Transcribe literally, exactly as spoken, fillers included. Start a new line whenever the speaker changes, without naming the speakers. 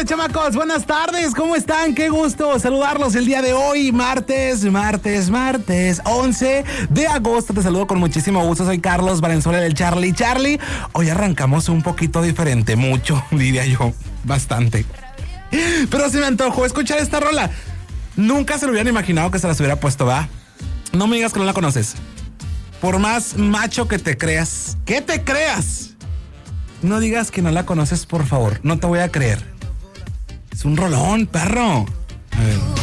onda, chamacos? Buenas tardes, ¿cómo están? Qué gusto saludarlos el día de hoy, martes, martes, martes, once de agosto. Te saludo con muchísimo gusto, soy Carlos Valenzuela del Charlie Charlie. Hoy arrancamos un poquito diferente, mucho, diría yo, bastante. Pero se me antojó escuchar esta rola. Nunca se lo hubieran imaginado que se las hubiera puesto, ¿va? No me digas que no la conoces. Por más macho que te creas, que te creas, no digas que no la conoces, por favor. No te voy a creer. Es un rolón, perro. A ver.